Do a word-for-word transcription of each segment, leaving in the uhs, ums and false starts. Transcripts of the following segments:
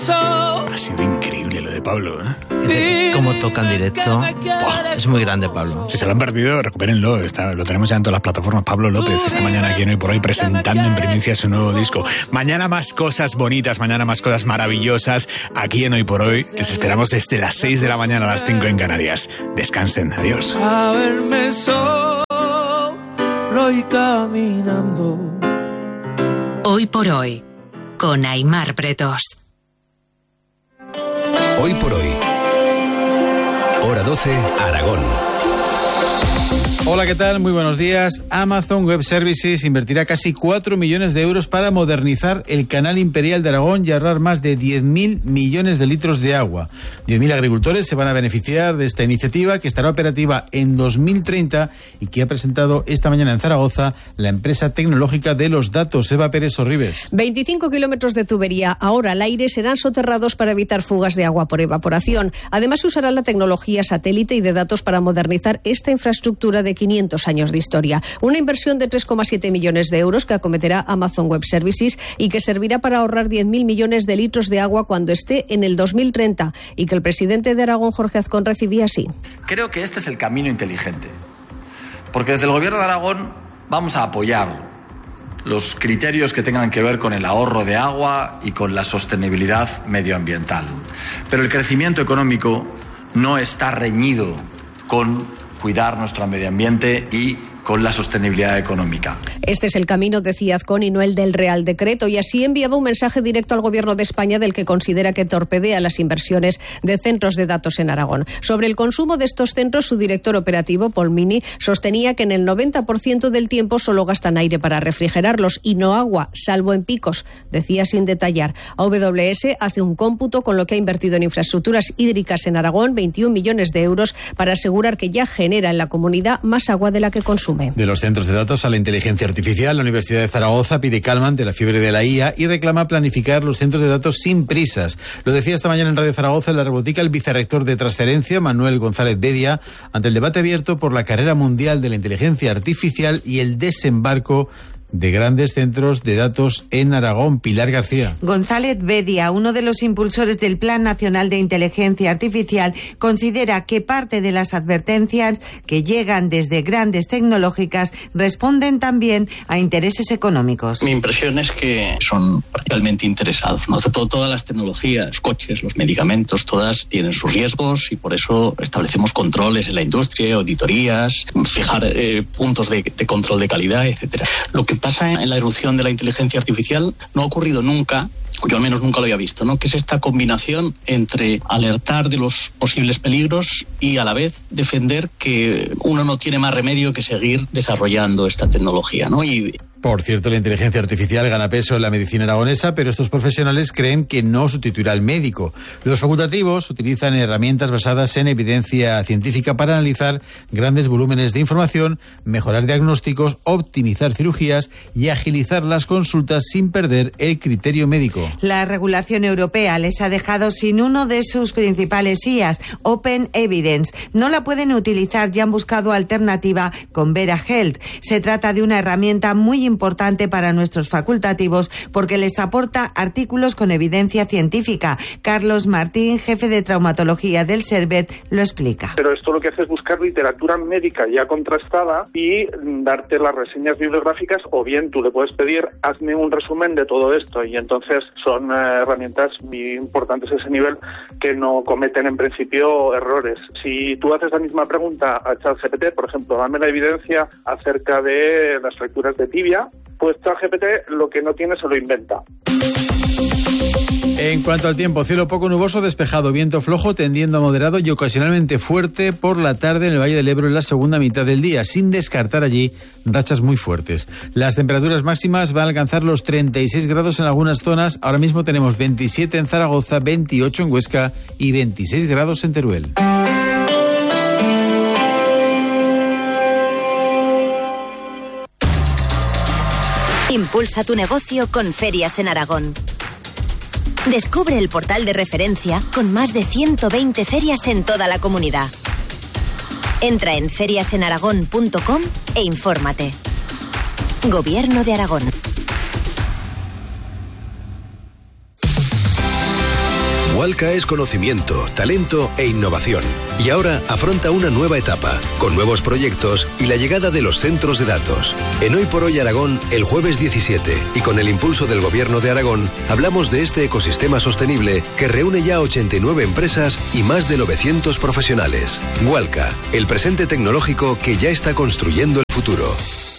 Ha sido increíble lo de Pablo, ¿eh? Cómo toca en directo. Buah, es muy grande, Pablo. Si se lo han perdido, recupérenlo. Está, lo tenemos ya en todas las plataformas. Pablo López, esta mañana aquí en Hoy por Hoy, presentando en primicia su nuevo disco. Mañana más cosas bonitas, mañana más cosas maravillosas aquí en Hoy por Hoy. Les esperamos desde las seis de la mañana a las cinco en Canarias. Descansen. Adiós. A verme solo y caminando. Hoy por Hoy, con Aimar Bretos. Hoy por Hoy, hora doce, Aragón. Hola, ¿qué tal? Muy buenos días. Amazon Web Services invertirá casi cuatro millones de euros para modernizar el canal imperial de Aragón y ahorrar más de diez mil millones de litros de agua. diez mil agricultores se van a beneficiar de esta iniciativa, que estará operativa en dos mil treinta y que ha presentado esta mañana en Zaragoza la empresa tecnológica de los datos. Eva Pérez Sorribes. veinticinco kilómetros de tubería ahora al aire serán soterrados para evitar fugas de agua por evaporación. Además, se usará la tecnología satélite y de datos para modernizar esta infraestructura de quinientos años de historia. Una inversión de tres coma siete millones de euros que acometerá Amazon Web Services y que servirá para ahorrar diez mil millones de litros de agua cuando esté en el dos mil treinta, y que el presidente de Aragón, Jorge Azcón, recibía así. Creo que este es el camino inteligente, porque desde el Gobierno de Aragón vamos a apoyar los criterios que tengan que ver con el ahorro de agua y con la sostenibilidad medioambiental. Pero el crecimiento económico no está reñido con cuidar nuestro medio ambiente y con la sostenibilidad económica. Este es el camino, decía Azcón, y no el del Real Decreto, y así enviaba un mensaje directo al Gobierno de España del que considera que torpedea las inversiones de centros de datos en Aragón. Sobre el consumo de estos centros, su director operativo, Paul Mini, sostenía que en el noventa por ciento del tiempo solo gastan aire para refrigerarlos y no agua, salvo en picos, decía sin detallar. A W S hace un cómputo con lo que ha invertido en infraestructuras hídricas en Aragón, veintiún millones de euros, para asegurar que ya genera en la comunidad más agua de la que consume. De los centros de datos a la inteligencia artificial, la Universidad de Zaragoza pide calma ante la fiebre de la I A y reclama planificar los centros de datos sin prisas. Lo decía esta mañana en Radio Zaragoza en la Rebotica el vicerrector de Transferencia, Manuel González Bedia, ante el debate abierto por la carrera mundial de la inteligencia artificial y el desembarco de grandes centros de datos en Aragón. Pilar García. González Bedia, uno de los impulsores del Plan Nacional de Inteligencia Artificial, considera que parte de las advertencias que llegan desde grandes tecnológicas responden también a intereses económicos. Mi impresión es que son parcialmente interesados, ¿no? Todo, todas las tecnologías, coches, los medicamentos, todas tienen sus riesgos y por eso establecemos controles en la industria, auditorías, fijar eh, puntos de, de control de calidad, etcétera. Lo que pasa en la erupción de la inteligencia artificial no ha ocurrido nunca, yo al menos nunca lo había visto, ¿no? Que es esta combinación entre alertar de los posibles peligros y a la vez defender que uno no tiene más remedio que seguir desarrollando esta tecnología, ¿no? Y Por cierto, la inteligencia artificial gana peso en la medicina aragonesa, pero estos profesionales creen que no sustituirá al médico. Los facultativos utilizan herramientas basadas en evidencia científica para analizar grandes volúmenes de información, mejorar diagnósticos, optimizar cirugías y agilizar las consultas sin perder el criterio médico. La regulación europea les ha dejado sin uno de sus principales I As, Open Evidence. No la pueden utilizar y han buscado alternativa con Vera Health. Se trata de una herramienta muy importante para nuestros facultativos porque les aporta artículos con evidencia científica. Carlos Martín, jefe de traumatología del Servet, lo explica. Pero esto lo que hace es buscar literatura médica ya contrastada y darte las reseñas bibliográficas, o bien tú le puedes pedir, hazme un resumen de todo esto, y entonces son eh, herramientas muy importantes a ese nivel que no cometen en principio errores. Si tú haces la misma pregunta a ChatGPT, por ejemplo, dame la evidencia acerca de las fracturas de tibia, pues ChatGPT lo que no tiene se lo inventa. En cuanto al tiempo, cielo poco nuboso, despejado, viento flojo tendiendo a moderado y ocasionalmente fuerte por la tarde en el Valle del Ebro en la segunda mitad del día, sin descartar allí rachas muy fuertes. Las temperaturas máximas van a alcanzar los treinta y seis grados en algunas zonas. Ahora mismo tenemos veintisiete en Zaragoza, veintiocho en Huesca y veintiséis grados en Teruel. Impulsa tu negocio con Ferias en Aragón. Descubre el portal de referencia con más de ciento veinte ferias en toda la comunidad. Entra en ferias en aragón punto com e infórmate. Gobierno de Aragón. Walca es conocimiento, talento e innovación. Y ahora afronta una nueva etapa, con nuevos proyectos y la llegada de los centros de datos. En Hoy por Hoy Aragón, el jueves diecisiete, y con el impulso del Gobierno de Aragón, hablamos de este ecosistema sostenible que reúne ya ochenta y nueve empresas y más de novecientos profesionales. Walca, el presente tecnológico que ya está construyendo el futuro.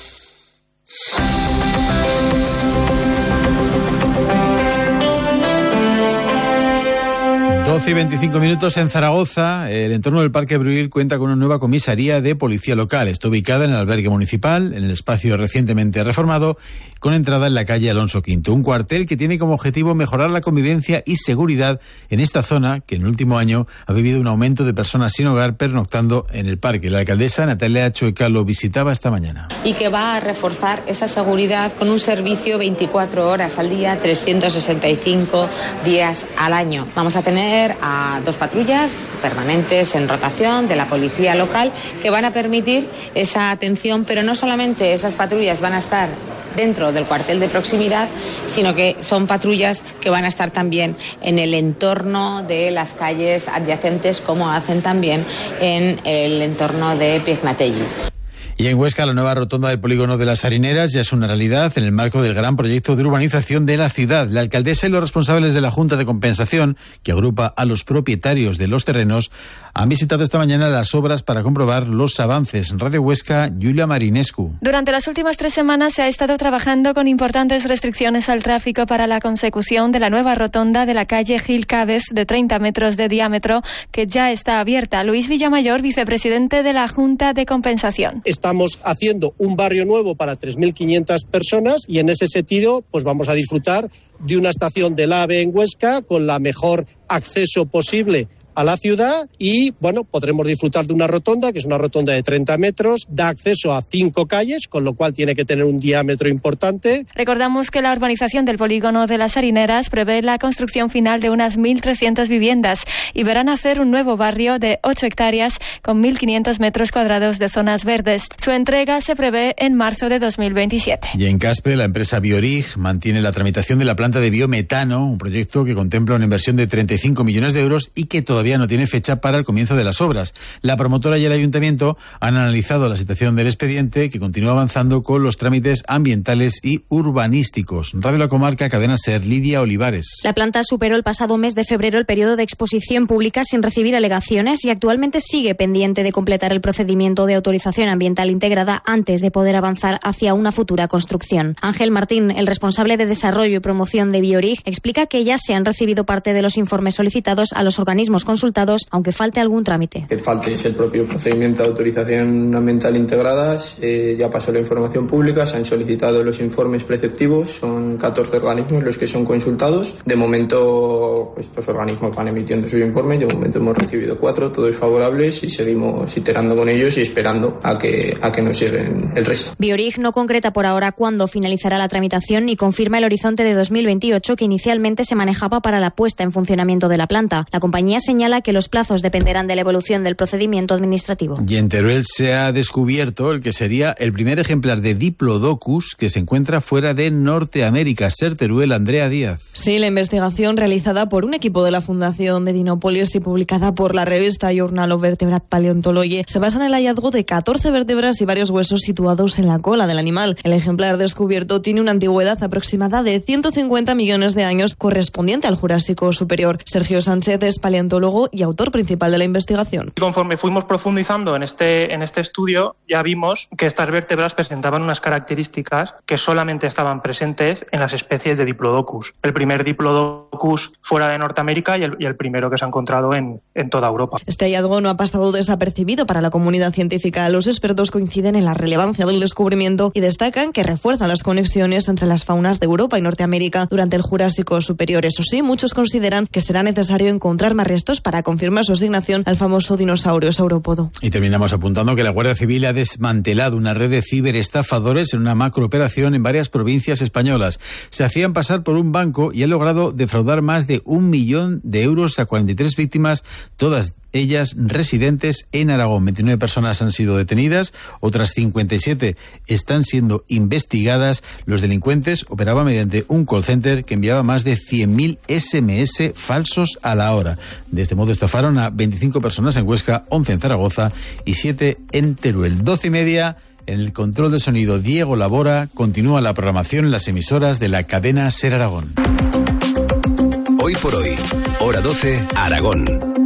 doce y veinticinco minutos en Zaragoza. El entorno del Parque Bruil cuenta con una nueva comisaría de policía local. Está ubicada en el albergue municipal, en el espacio recientemente reformado, con entrada en la calle Alonso Quinto. Un cuartel que tiene como objetivo mejorar la convivencia y seguridad en esta zona, que en el último año ha vivido un aumento de personas sin hogar pernoctando en el parque. La alcaldesa Natalia Choeca lo visitaba esta mañana. Y que va a reforzar esa seguridad con un servicio veinticuatro horas al día, trescientos sesenta y cinco días al año. Vamos a tener a dos patrullas permanentes en rotación de la policía local que van a permitir esa atención, pero no solamente esas patrullas van a estar dentro del cuartel de proximidad, sino que son patrullas que van a estar también en el entorno de las calles adyacentes, como hacen también en el entorno de Pignatelli. Y en Huesca, la nueva rotonda del polígono de las Harineras ya es una realidad en el marco del gran proyecto de urbanización de la ciudad. La alcaldesa y los responsables de la Junta de Compensación, que agrupa a los propietarios de los terrenos, han visitado esta mañana las obras para comprobar los avances. En Radio Huesca, Julia Marinescu. Durante las últimas tres semanas se ha estado trabajando con importantes restricciones al tráfico para la consecución de la nueva rotonda de la calle Gil Caves de treinta metros de diámetro, que ya está abierta. Luis Villamayor, vicepresidente de la Junta de Compensación. Está Estamos haciendo un barrio nuevo para tres mil quinientas personas y en ese sentido pues vamos a disfrutar de una estación del AVE en Huesca con la mejor acceso posible a la ciudad y, bueno, podremos disfrutar de una rotonda, que es una rotonda de treinta metros, da acceso a cinco calles, con lo cual tiene que tener un diámetro importante. Recordamos que la urbanización del polígono de las Harineras prevé la construcción final de unas mil trescientas viviendas y verán hacer un nuevo barrio de ocho hectáreas con mil quinientos metros cuadrados de zonas verdes. Su entrega se prevé en marzo de dos mil veintisiete. Y en Caspe, la empresa Biorig mantiene la tramitación de la planta de biometano, un proyecto que contempla una inversión de treinta y cinco millones de euros y que todavía no tiene fecha para el comienzo de las obras. La promotora y el ayuntamiento han analizado la situación del expediente, que continúa avanzando con los trámites ambientales y urbanísticos. Radio La Comarca, Cadena SER, Lidia Olivares. La planta superó el pasado mes de febrero el periodo de exposición pública sin recibir alegaciones y actualmente sigue pendiente de completar el procedimiento de autorización ambiental integrada antes de poder avanzar hacia una futura construcción. Ángel Martín, el responsable de desarrollo y promoción de Biorig, explica que ya se han recibido parte de los informes solicitados a los organismos consultados, aunque falte algún trámite. Que falte es el propio procedimiento de autorización ambiental integrada. Eh, ya pasó la información pública, se han solicitado los informes preceptivos, son catorce organismos los que son consultados. De momento estos organismos van emitiendo sus informes, de momento hemos recibido cuatro, todos favorables, y seguimos iterando con ellos y esperando a que, a que nos lleguen el resto. Biorig no concreta por ahora cuándo finalizará la tramitación y confirma el horizonte de dos mil veintiocho que inicialmente se manejaba para la puesta en funcionamiento de la planta. La compañía señala que los plazos dependerán de la evolución del procedimiento administrativo. Y en Teruel se ha descubierto el que sería el primer ejemplar de Diplodocus que se encuentra fuera de Norteamérica. Ser Teruel, Andrea Díaz. Sí, la investigación realizada por un equipo de la Fundación de Dinopolis y publicada por la revista Journal of Vertebrate Paleontology se basa en el hallazgo de catorce vértebras y varios huesos situados en la cola del animal. El ejemplar descubierto tiene una antigüedad aproximada de ciento cincuenta millones de años, correspondiente al Jurásico Superior. Sergio Sánchez es paleontólogo y autor principal de la investigación. Conforme fuimos profundizando en este, en este estudio, ya vimos que estas vértebras presentaban unas características que solamente estaban presentes en las especies de Diplodocus. El primer Diplodocus fuera de Norteamérica y el, y el primero que se ha encontrado en, en toda Europa. Este hallazgo no ha pasado desapercibido para la comunidad científica. Los expertos coinciden en la relevancia del descubrimiento y destacan que refuerza las conexiones entre las faunas de Europa y Norteamérica durante el Jurásico Superior. Eso sí, muchos consideran que será necesario encontrar más restos documentos para confirmar su asignación al famoso dinosaurio saurópodo. Y terminamos apuntando que la Guardia Civil ha desmantelado una red de ciberestafadores en una macrooperación en varias provincias españolas. Se hacían pasar por un banco y han logrado defraudar más de un millón de euros a cuarenta y tres víctimas, todas ellas residentes en Aragón. veintinueve personas han sido detenidas, otras cincuenta y siete están siendo investigadas. Los delincuentes operaban mediante un call center que enviaba más de cien mil ese eme ese falsos a la hora. De este modo estafaron a veinticinco personas en Huesca, once en Zaragoza y siete en Teruel. doce y media. En el control de sonido, Diego Labora. Continúa la programación en las emisoras de la cadena SER Aragón. Hoy por hoy, hora doce, Aragón.